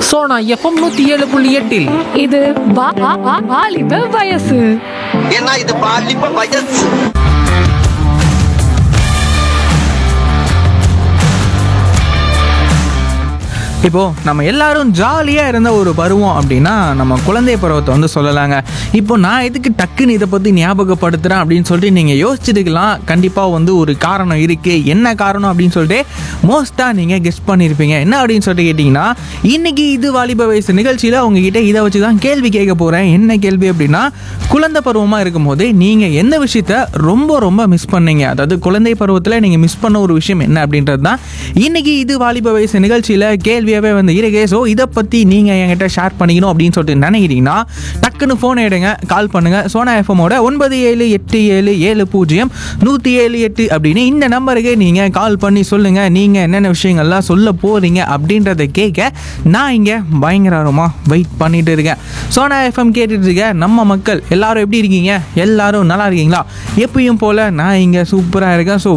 Sona FM 107.8 இது வாலிப வயசு. ஏன்னா இது பாலிப்ப வயசு. இப்போது நம்ம எல்லாரும் ஜாலியாக இருந்த ஒரு பருவம் அப்படின்னா நம்ம குழந்தை பருவத்தை வந்து சொல்லலாங்க. இப்போ நான் எதுக்கு டக்குன்னு இதை பற்றி ஞாபகப்படுத்துகிறேன் அப்படின்னு சொல்லிட்டு நீங்கள் யோசிச்சுட்டுக்கலாம். கண்டிப்பாக வந்து ஒரு காரணம் இருக்குது. என்ன காரணம் அப்படின்னு சொல்லிட்டு மோஸ்ட்டாக நீங்கள் கெஸ்ட் பண்ணியிருப்பீங்க. என்ன அப்படின்னு சொல்லிட்டு கேட்டிங்கன்னா, இன்றைக்கி இது வாலிப வயசு நிகழ்ச்சியில் உங்ககிட்ட இதை வச்சு தான் கேள்வி கேட்க போகிறேன். என்ன கேள்வி அப்படின்னா, குழந்தை பருவமாக இருக்கும்போது நீங்கள் எந்த விஷயத்த ரொம்ப ரொம்ப மிஸ் பண்ணீங்க, அதாவது குழந்தை பருவத்தில் நீங்கள் மிஸ் பண்ண ஒரு விஷயம் என்ன அப்படின்றது தான் இன்றைக்கி இது வாலிப வயசு நிகழ்ச்சியில் கேள்வியாகவே வந்து இருக்கு. ஸோ இதை பற்றி நீங்கள் என்கிட்ட ஷேர் பண்ணிக்கணும் அப்படின்னு சொல்லிட்டு நினைக்கிறீங்கன்னா டக்குன்னு ஃபோன் எடுங்க, கால் பண்ணுங்கள். சோனா எஃப்எம்மோட 9787700178 அப்படின்னு இந்த நம்பருக்கு நீங்கள் கால் பண்ணி சொல்லுங்கள். நீங்கள் என்னென்ன விஷயங்கள்லாம் சொல்ல போகிறீங்க அப்படின்றத கேட்க நான் இங்கே பயங்கரமாக வெயிட் பண்ணிட்டு இருக்கேன். சோனா எஃப்எம் கேட்டுட்டு இருக்க நம்ம மக்கள் எல்லாரும் எப்படி இருக்கீங்க? எல்லாரும் நல்லா இருக்கீங்களா? எப்பயும் போல் நான் இங்கே சூப்பராக இருக்கேன். ஸோ